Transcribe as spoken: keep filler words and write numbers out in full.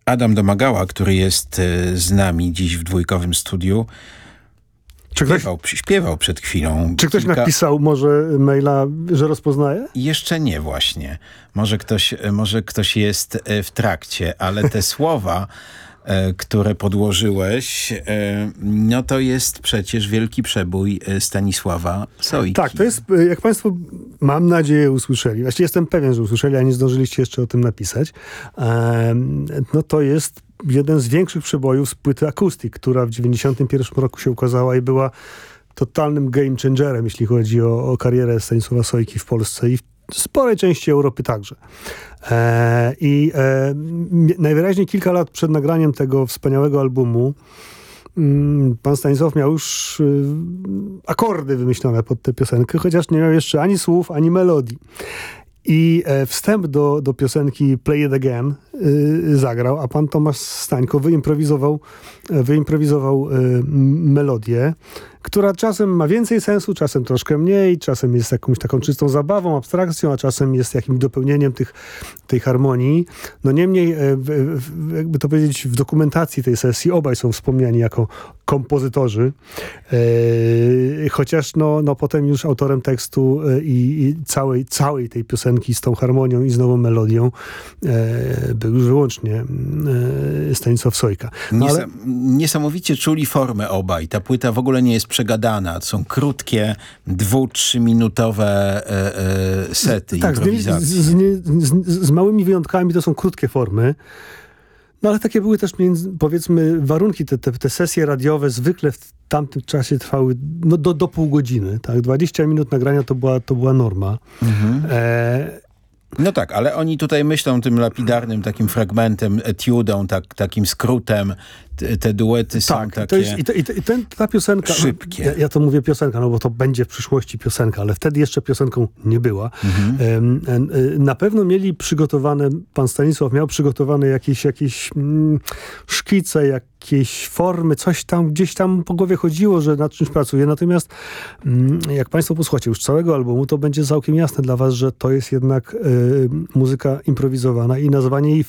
Adam Domagała, który jest e, z nami dziś w dwójkowym studiu, Czy ktoś, śpiewał, śpiewał przed chwilą. czy ktoś kilka... napisał może maila, że rozpoznaje? Jeszcze nie właśnie. Może ktoś, może ktoś jest e, w trakcie, ale te słowa, e, które podłożyłeś, e, no to jest przecież wielki przebój e, Stanisława Sojki. Tak, to jest, jak państwo, mam nadzieję, usłyszeli. Właściwie jestem pewien, że usłyszeli, a nie zdążyliście jeszcze o tym napisać. E, no to jest jeden z większych przebojów z płyty Acoustic, która w dziewięćdziesiątym pierwszym roku się ukazała i była totalnym game changerem, jeśli chodzi o, o karierę Stanisława Sojki w Polsce i w sporej części Europy także. E, I e, najwyraźniej kilka lat przed nagraniem tego wspaniałego albumu mm, pan Stanisław miał już y, akordy wymyślone pod tę piosenkę, chociaż nie miał jeszcze ani słów, ani melodii. I e, wstęp do, do piosenki Play It Again y, zagrał, a pan Tomasz Stańko wyimprowizował, wyimprowizował y, melodię, która czasem ma więcej sensu, czasem troszkę mniej, czasem jest jakąś taką czystą zabawą, abstrakcją, a czasem jest jakimś dopełnieniem tych, tej harmonii. No niemniej, e, w, w, jakby to powiedzieć, w dokumentacji tej sesji obaj są wspomniani jako kompozytorzy, e, chociaż no, no potem już autorem tekstu e, i, i całej, całej tej piosenki z tą harmonią i z nową melodią e, był już wyłącznie e, Stanisław Sojka. No, ale... Niesamowicie czuli formę obaj. Ta płyta w ogóle nie jest przegadana. To są krótkie, dwu, trzyminutowe e, e, sety, tak, improwizacji. Z, z, z, z małymi wyjątkami to są krótkie formy. No ale takie były też, między, powiedzmy, warunki. Te, te, te sesje radiowe zwykle w tamtym czasie trwały no, do, do pół godziny. Tak? dwadzieścia minut nagrania to była, to była norma. Mhm. E, No tak, ale oni tutaj myślą tym lapidarnym takim fragmentem, etiudą, tak, takim skrótem. Te, te duety są tak, takie to jest, i, to, i, to, i ten, ta piosenka, szybkie. Ja, ja to mówię piosenka, no bo to będzie w przyszłości piosenka, ale wtedy jeszcze piosenką nie była. Mhm. Na pewno mieli przygotowane, pan Stanisław miał przygotowane jakieś, jakieś mm, szkice, jakieś formy, coś tam gdzieś tam po głowie chodziło, że nad czymś pracuje. Natomiast mm, jak państwo posłuchacie już całego albumu, to będzie całkiem jasne dla was, że to jest jednak y, muzyka improwizowana i nazwanie jej